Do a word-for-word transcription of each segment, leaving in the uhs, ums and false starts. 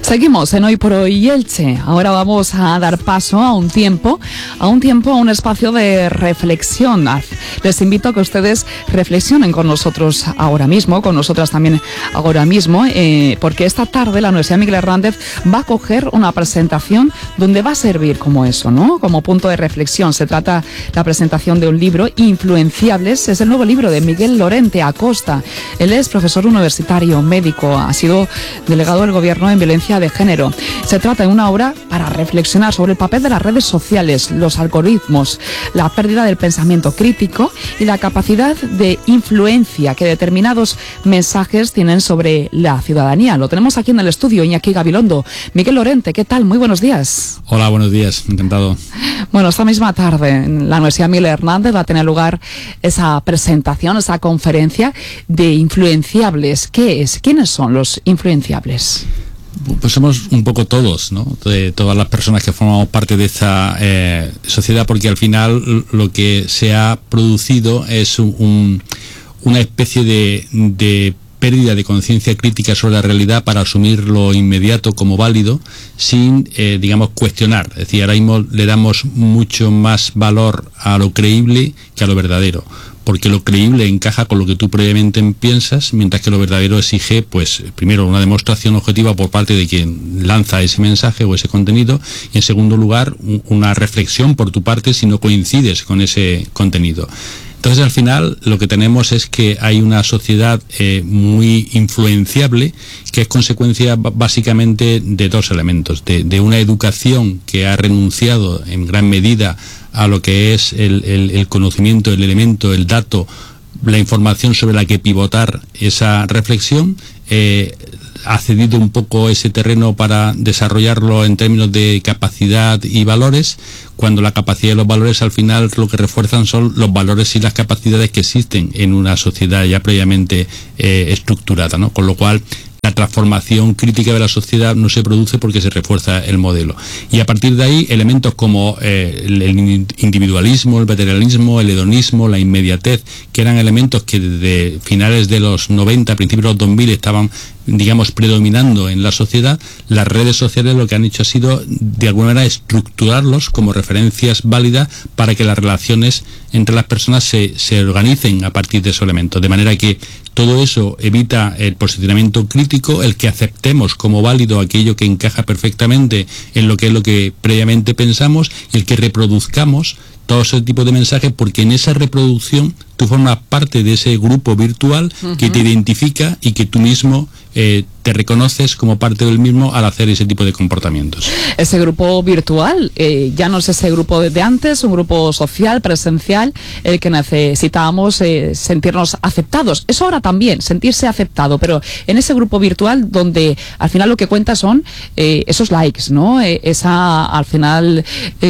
Seguimos en Hoy por Hoy Elche. Ahora vamos a dar paso a un tiempo, a un tiempo, a un espacio de reflexión. Les invito a que ustedes reflexionen con nosotros ahora mismo, con nosotras también ahora mismo, eh, porque esta tarde la Universidad Miguel Hernández va a coger una presentación donde va a servir como eso, ¿no? Como punto de reflexión. Se trata la presentación de un libro, Influenciables. Es el nuevo libro de Miguel Lorente Acosta. Él es profesor universitario, médico, ha sido delegado del Gobierno en violencia de género. Se trata de una obra para reflexionar sobre el papel de las redes sociales, los algoritmos, la pérdida del pensamiento crítico y la capacidad de influencia que determinados mensajes tienen sobre la ciudadanía. Lo tenemos aquí en el estudio, Iñaki Gabilondo. Miguel Lorente, ¿qué tal? Muy buenos días. Hola, buenos días, encantado. Bueno, esta misma tarde en la Universidad Miguel Hernández va a tener lugar esa presentación, esa conferencia de influenciables. ¿Qué es? ¿Quiénes son los influenciables? Pues somos un poco todos, ¿no? De todas las personas que formamos parte de esta eh, sociedad, porque al final lo que se ha producido es un, una especie de, de pérdida de conciencia crítica sobre la realidad para asumir lo inmediato como válido sin, eh, digamos, cuestionar. Es decir, ahora mismo le damos mucho más valor a lo creíble que a lo verdadero, porque lo creíble encaja con lo que tú previamente piensas, mientras que lo verdadero exige, pues, primero, una demostración objetiva por parte de quien lanza ese mensaje o ese contenido, y en segundo lugar, una reflexión por tu parte si no coincides con ese contenido. Entonces, al final, lo que tenemos es que hay una sociedad eh, muy influenciable, que es consecuencia básicamente de dos elementos, de, de una educación que ha renunciado en gran medida a lo que es el, el, el conocimiento, el elemento, el dato, la información sobre la que pivotar esa reflexión, eh, ha cedido un poco ese terreno para desarrollarlo en términos de capacidad y valores, cuando la capacidad y los valores al final lo que refuerzan son los valores y las capacidades que existen en una sociedad ya previamente eh, estructurada, ¿no? Con lo cual la transformación crítica de la sociedad no se produce porque se refuerza el modelo. Y a partir de ahí, elementos como eh, el, el individualismo, el materialismo, el hedonismo, la inmediatez, que eran elementos que desde finales de los noventa, principios de los dos mil estaban, digamos, predominando en la sociedad, las redes sociales lo que han hecho ha sido, de alguna manera, estructurarlos como referencias válidas para que las relaciones entre las personas se, se organicen a partir de esos elementos. De manera que todo eso evita el posicionamiento crítico, el que aceptemos como válido aquello que encaja perfectamente en lo que es lo que previamente pensamos, y el que reproduzcamos todo ese tipo de mensajes, porque en esa reproducción tú formas parte de ese grupo virtual uh-huh. que te identifica y que tú mismo eh, te reconoces como parte del mismo al hacer ese tipo de comportamientos. Ese grupo virtual eh, ya no es ese grupo de antes, un grupo social, presencial, el que necesitábamos eh, sentirnos aceptados. Eso ahora también, sentirse aceptado, pero en ese grupo virtual donde al final lo que cuenta son eh, esos likes, ¿no? Eh, esa, al final,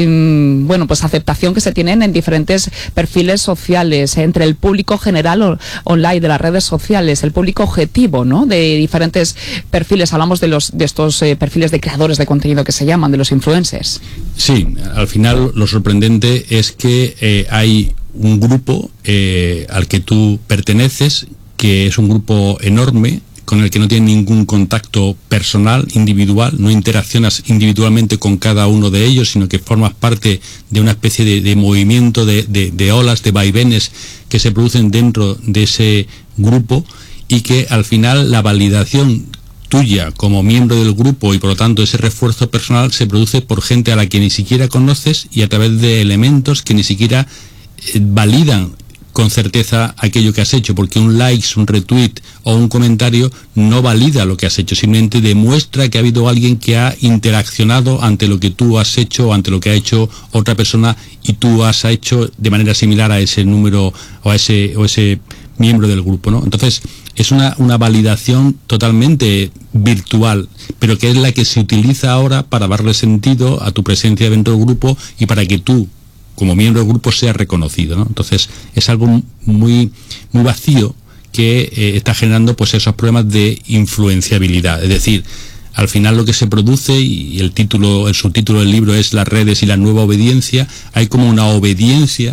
eh, bueno, pues aceptación que se tienen en diferentes perfiles sociales, eh, entre el público general o, online de las redes sociales, el público objetivo, ¿no? De diferentes perfiles. Hablamos de los de estos eh, perfiles de creadores de contenido que se llaman, de los influencers. Sí, al final lo sorprendente es que eh, hay un grupo eh, al que tú perteneces, que es un grupo enorme, con el que no tienes ningún contacto personal, individual, no interaccionas individualmente con cada uno de ellos, sino que formas parte de una especie de, de movimiento, de, de, de olas, de vaivenes que se producen dentro de ese grupo, y que al final la validación tuya como miembro del grupo y por lo tanto ese refuerzo personal se produce por gente a la que ni siquiera conoces y a través de elementos que ni siquiera eh, validan con certeza aquello que has hecho, porque un like, un retweet o un comentario no valida lo que has hecho, simplemente demuestra que ha habido alguien que ha interaccionado ante lo que tú has hecho o ante lo que ha hecho otra persona, y tú has hecho de manera similar a ese número o a ese o ese miembro del grupo, ¿no? Entonces es una, una validación totalmente virtual, pero que es la que se utiliza ahora para darle sentido a tu presencia dentro del grupo y para que tú, como miembro del grupo, sea reconocido, ¿no? Entonces es algo muy, muy vacío que eh, está generando pues esos problemas de influenciabilidad. Es decir, al final lo que se produce, y el título, el subtítulo del libro es Las redes y la nueva obediencia, hay como una obediencia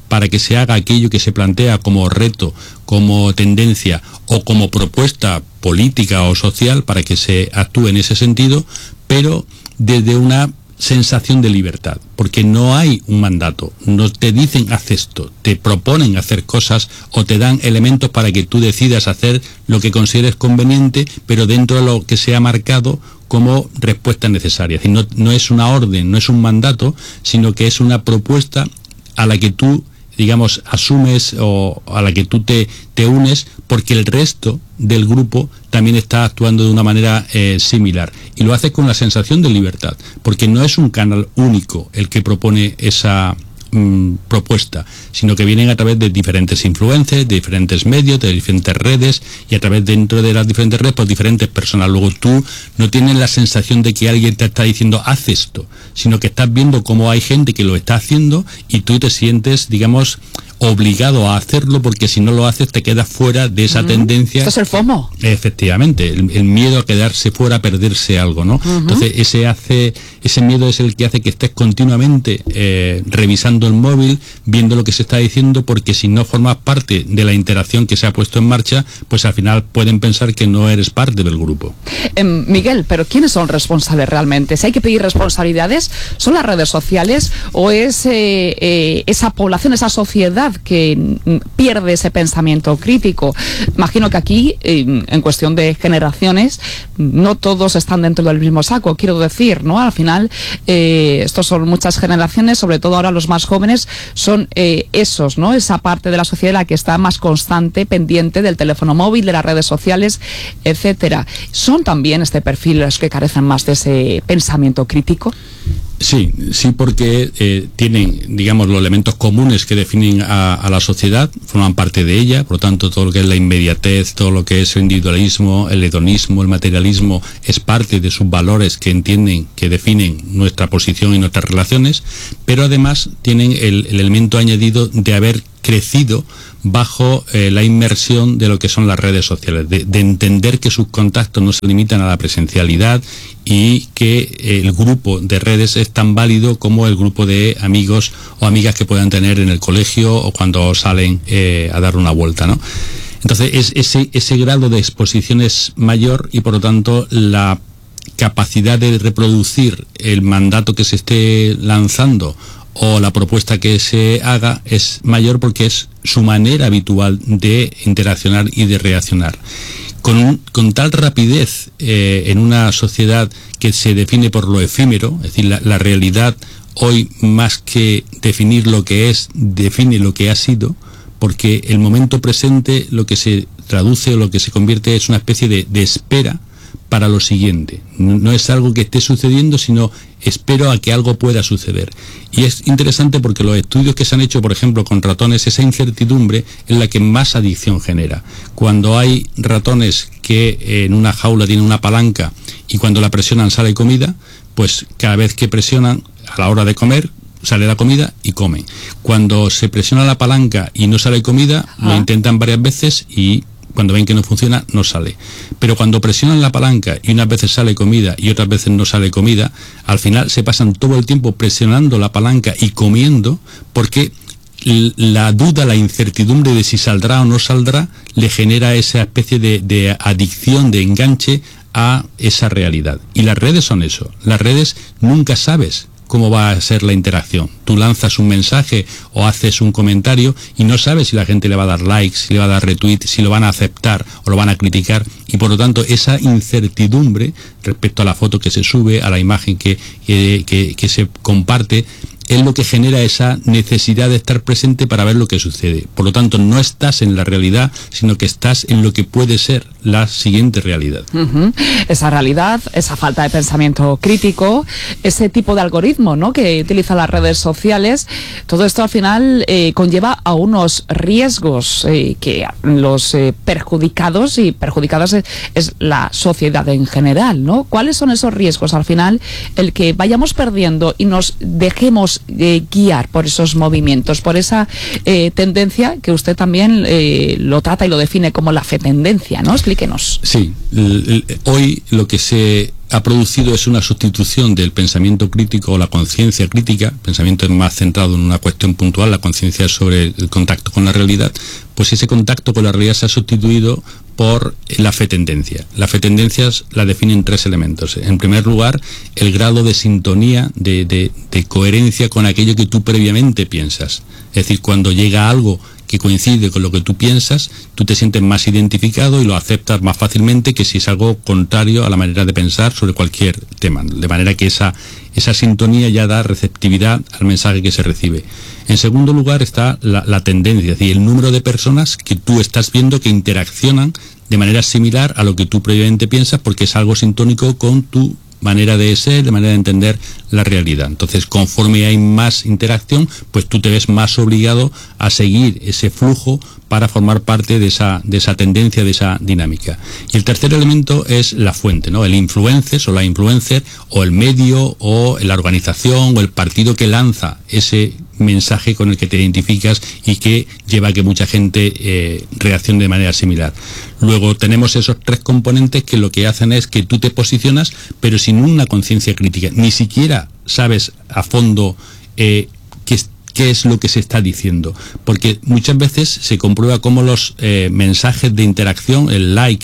para que se haga aquello que se plantea como reto, como tendencia o como propuesta política o social, para que se actúe en ese sentido, pero desde una sensación de libertad, porque no hay un mandato, no te dicen haz esto, te proponen hacer cosas o te dan elementos para que tú decidas hacer lo que consideres conveniente, pero dentro de lo que se ha marcado como respuesta necesaria. Es decir, no, no es una orden, no es un mandato, sino que es una propuesta a la que tú, digamos, asumes o a la que tú te, te unes, porque el resto del grupo también está actuando de una manera eh, similar. Y lo haces con la sensación de libertad, porque no es un canal único el que propone esa mm, propuesta, sino que vienen a través de diferentes influencers, de diferentes medios, de diferentes redes, y a través dentro de las diferentes redes, pues diferentes personas. Luego tú no tienes la sensación de que alguien te está diciendo haz esto, sino que estás viendo cómo hay gente que lo está haciendo y tú te sientes, digamos, obligado a hacerlo, porque si no lo haces te quedas fuera de esa uh-huh. tendencia. Esto es el FOMO. Efectivamente, el, el miedo a quedarse fuera, a perderse algo, ¿no? Uh-huh. Entonces ese hace, ese miedo es el que hace que estés continuamente eh, revisando el móvil, viendo lo que se está diciendo, porque si no formas parte de la interacción que se ha puesto en marcha, pues al final pueden pensar que no eres parte del grupo. Eh, Miguel, pero ¿quiénes son responsables realmente? Si hay que pedir responsabilidades, ¿son las redes sociales o es eh, eh, esa población, esa sociedad que pierde ese pensamiento crítico? Imagino que aquí, eh, en cuestión de generaciones, no todos están dentro del mismo saco, quiero decir, ¿no? Al final, eh, estos son muchas generaciones, sobre todo ahora los más jóvenes, son eh, esos, ¿no? Esa parte de la sociedad la que está más constante, pendiente del teléfono móvil, de las redes sociales, etcétera. ¿Son también este perfil los que carecen más de ese pensamiento crítico? Sí, sí, porque eh, tienen, digamos, los elementos comunes que definen a, a la sociedad, forman parte de ella, por lo tanto, todo lo que es la inmediatez, todo lo que es el individualismo, el hedonismo, el materialismo, es parte de sus valores que entienden, que definen nuestra posición y nuestras relaciones, pero además tienen el, el elemento añadido de haber crecido bajo eh, la inmersión de lo que son las redes sociales, de, de entender que sus contactos no se limitan a la presencialidad y que eh, el grupo de redes es tan válido como el grupo de amigos o amigas que puedan tener en el colegio o cuando salen eh, a dar una vuelta, ¿no? Entonces es, ese, ese grado de exposición es mayor y por lo tanto la capacidad de reproducir el mandato que se esté lanzando o la propuesta que se haga es mayor, porque es su manera habitual de interaccionar y de reaccionar. Con, con tal rapidez eh, en una sociedad que se define por lo efímero, es decir, la, la realidad hoy, más que definir lo que es, define lo que ha sido, porque el momento presente lo que se traduce o lo que se convierte es una especie de, de espera para lo siguiente. No, no es algo que esté sucediendo, sino espero a que algo pueda suceder. Y es interesante porque los estudios que se han hecho, por ejemplo, con ratones, esa incertidumbre es la que más adicción genera. Cuando hay ratones que eh, en una jaula tienen una palanca y cuando la presionan sale comida, pues cada vez que presionan a la hora de comer, sale la comida y comen. Cuando se presiona la palanca y no sale comida, ah. lo intentan varias veces y cuando ven que no funciona, no sale. Pero cuando presionan la palanca y unas veces sale comida y otras veces no sale comida, al final se pasan todo el tiempo presionando la palanca y comiendo, porque la duda, la incertidumbre de si saldrá o no saldrá, le genera esa especie de, de adicción, de enganche a esa realidad. Y las redes son eso. Las redes nunca sabes cómo va a ser la interacción. Tú lanzas un mensaje o haces un comentario y no sabes si la gente le va a dar likes, si le va a dar retweet, si lo van a aceptar o lo van a criticar, y por lo tanto esa incertidumbre respecto a la foto que se sube, a la imagen que, que, que, que se comparte, es lo que genera esa necesidad de estar presente para ver lo que sucede. Por lo tanto, no estás en la realidad, sino que estás en lo que puede ser la siguiente realidad. Uh-huh. Esa realidad, esa falta de pensamiento crítico, ese tipo de algoritmo, ¿no?, que utilizan las redes sociales, todo esto al final eh, conlleva a unos riesgos eh, que los eh, perjudicados y perjudicadas es, es la sociedad en general, ¿no? ¿Cuáles son esos riesgos al final? El que vayamos perdiendo y nos dejemos Eh, guiar por esos movimientos, por esa eh, tendencia que usted también eh, lo trata y lo define como la fe tendencia, ¿no? Explíquenos. Sí, l- l- hoy lo que se ha producido es una sustitución del pensamiento crítico o la conciencia crítica. El pensamiento es más centrado en una cuestión puntual, la conciencia sobre el contacto con la realidad. Pues ese contacto con la realidad se ha sustituido por la fe tendencia. La fe tendencias la definen tres elementos. En primer lugar, el grado de sintonía, de, de, de coherencia con aquello que tú previamente piensas. Es decir, cuando llega algo que coincide con lo que tú piensas, tú te sientes más identificado y lo aceptas más fácilmente que si es algo contrario a la manera de pensar sobre cualquier tema. De manera que esa, esa sintonía ya da receptividad al mensaje que se recibe. En segundo lugar está la, la tendencia, es decir, el número de personas que tú estás viendo que interaccionan de manera similar a lo que tú previamente piensas, porque es algo sintónico con tu manera de ser, de manera de entender la realidad. Entonces, conforme hay más interacción, pues tú te ves más obligado a seguir ese flujo para formar parte de esa, de esa tendencia, de esa dinámica. Y el tercer elemento es la fuente, ¿no? El influencer o la influencer, o el medio, o la organización, o el partido que lanza ese mensaje con el que te identificas y que lleva a que mucha gente eh, reaccione de manera similar. Luego tenemos esos tres componentes que lo que hacen es que tú te posicionas, pero sin una conciencia crítica. Ni siquiera sabes a fondo eh, qué, qué es lo que se está diciendo. Porque muchas veces se comprueba cómo los eh, mensajes de interacción, el like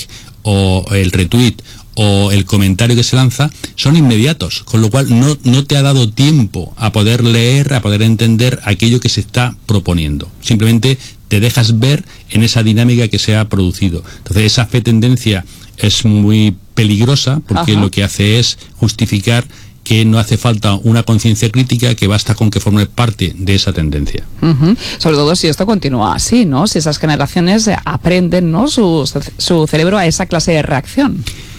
o el retweet o el comentario que se lanza, son inmediatos, con lo cual no, no te ha dado tiempo a poder leer, a poder entender aquello que se está proponiendo. Simplemente te dejas ver en esa dinámica que se ha producido. Entonces esa fe tendencia es muy peligrosa porque Ajá. lo que hace es justificar que no hace falta una conciencia crítica, que basta con que formes parte de esa tendencia. Uh-huh. Sobre todo si esto continúa así, ¿no? Si esas generaciones aprenden, ¿no?, su, su cerebro a esa clase de reacción.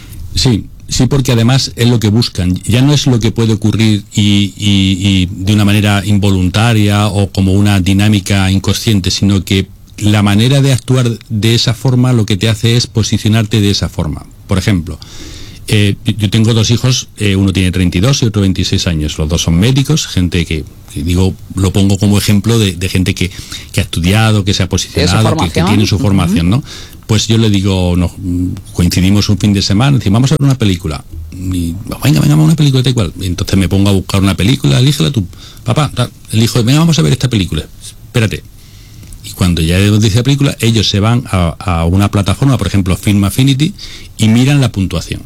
Sí, sí, porque además es lo que buscan. Ya no es lo que puede ocurrir y, y, y de una manera involuntaria o como una dinámica inconsciente, sino que la manera de actuar de esa forma lo que te hace es posicionarte de esa forma. Por ejemplo, eh, yo tengo dos hijos, eh, uno tiene treinta y dos y otro veintiséis años. Los dos son médicos, gente que, que digo, lo pongo como ejemplo de, de gente que, que ha estudiado, que se ha posicionado, que, que tiene su formación, ¿no? Pues yo le digo, no, coincidimos un fin de semana, decimos, vamos a ver una película. Y, venga, venga, una película tal cual. Y entonces me pongo a buscar una película, elígela tú. Papá, elijo, venga, vamos a ver esta película. Espérate. Y cuando ya dice la película, ellos se van a, a una plataforma, por ejemplo, Film Affinity, y miran la puntuación.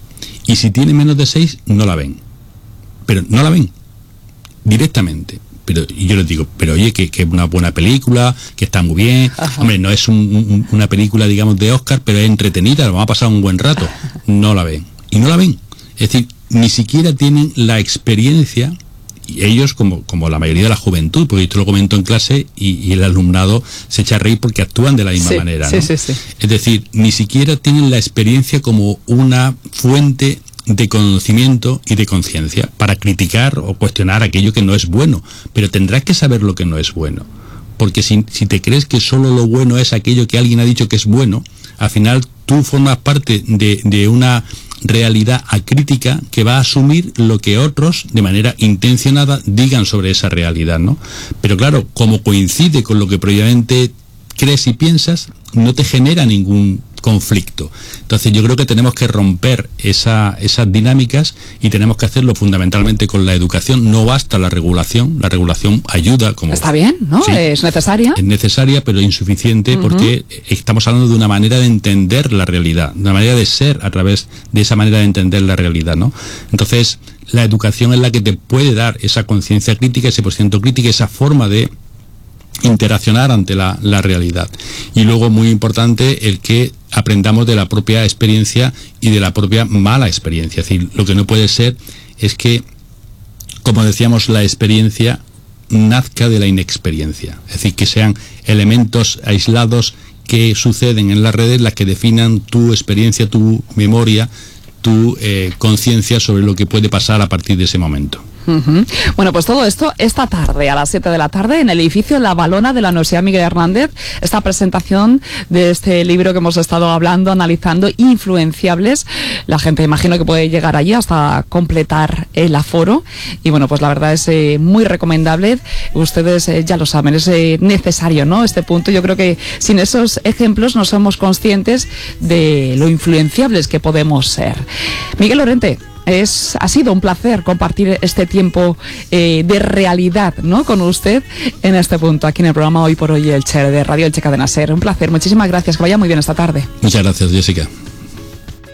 Y si tiene menos de seis, no la ven. Pero no la ven. Directamente. Pero y yo les digo, pero oye, que es una buena película, que está muy bien. Ajá. Hombre, no es un, un, una película, digamos, de Oscar, pero es entretenida, vamos a pasar un buen rato. No la ven. Y no la ven. Es decir, ni siquiera tienen la experiencia, y ellos, como, como la mayoría de la juventud, porque esto lo comento en clase, y, y el alumnado se echa a reír porque actúan de la misma sí, manera, sí, ¿no? sí, sí. Es decir, ni siquiera tienen la experiencia como una fuente de conocimiento y de conciencia para criticar o cuestionar aquello que no es bueno, pero tendrás que saber lo que no es bueno, porque si, si te crees que solo lo bueno es aquello que alguien ha dicho que es bueno, al final tú formas parte de, de una realidad acrítica que va a asumir lo que otros de manera intencionada digan sobre esa realidad, ¿no? Pero claro, como coincide con lo que previamente crees y piensas, no te genera ningún conflicto. Entonces yo creo que tenemos que romper esa, esas dinámicas y tenemos que hacerlo fundamentalmente con la educación. No basta la regulación, la regulación ayuda como... Está bien, ¿no? Sí, es necesaria. Es necesaria, pero insuficiente, uh-huh. porque estamos hablando de una manera de entender la realidad, de una manera de ser a través de esa manera de entender la realidad, ¿no? Entonces la educación es la que te puede dar esa conciencia crítica, ese porcentaje crítico, esa forma de interaccionar ante la, la realidad. Y luego, muy importante, el que aprendamos de la propia experiencia y de la propia mala experiencia. Es decir, lo que no puede ser es que, como decíamos, la experiencia nazca de la inexperiencia. Es decir, que sean elementos aislados que suceden en las redes las que definan tu experiencia, tu memoria, tu eh, conciencia sobre lo que puede pasar a partir de ese momento. Uh-huh. Bueno, pues todo esto esta tarde a las siete de la tarde en el edificio La Valona de la Universidad Miguel Hernández, esta presentación de este libro que hemos estado hablando, analizando, Influenciables. La gente, imagino que puede llegar allí hasta completar el aforo y bueno, pues la verdad es eh, muy recomendable. Ustedes eh, ya lo saben, es eh, necesario, ¿no? Este punto, yo creo que sin esos ejemplos no somos conscientes de lo influenciables que podemos ser. Miguel Lorente, es, ha sido un placer compartir este tiempo eh, de realidad, ¿no?, con usted en este punto, aquí en el programa Hoy por Hoy Elche de Radio Elche Cadena Ser. Un placer, muchísimas gracias, que vaya muy bien esta tarde. Muchas gracias, Jessica.